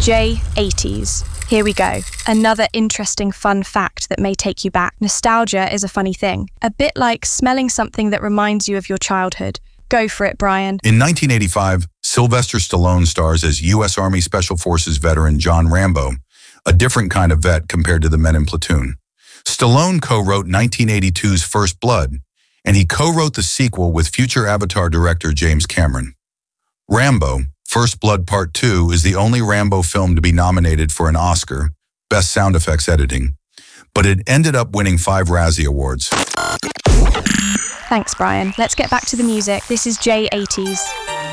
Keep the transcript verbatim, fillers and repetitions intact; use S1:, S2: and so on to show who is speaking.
S1: J eighties. Here we go. Another interesting fun fact that may take you back. Nostalgia is a funny thing. A bit like smelling something that reminds you of your childhood. Go for it, Brian.
S2: In nineteen eighty-five, Sylvester Stallone stars as U S Army Special Forces veteran John Rambo, a different kind of vet compared to the men in Platoon. Stallone co-wrote nineteen eighty-two's First Blood, and he co-wrote the sequel with future Avatar director James Cameron. Rambo, First Blood Part two is the only Rambo film to be nominated for an Oscar, Best Sound Effects Editing, but it ended up winning five Razzie Awards.
S1: Thanks, Brian. Let's get back to the music. This is J eighties.